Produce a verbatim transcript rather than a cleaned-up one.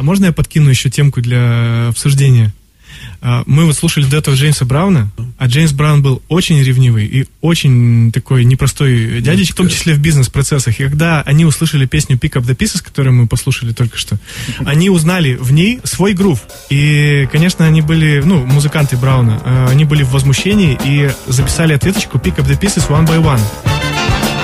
можно я подкину еще темку для обсуждения? Мы вот слушали до этого Джеймса Брауна, а Джеймс Браун был очень ревнивый и очень такой непростой дядечка, в том числе в бизнес-процессах. И когда они услышали песню Pick Up The Pieces, которую мы послушали только что, они узнали в ней свой грув. И, конечно, они были, ну, музыканты Брауна, они были в возмущении и записали ответочку Pick Up The Pieces One By One.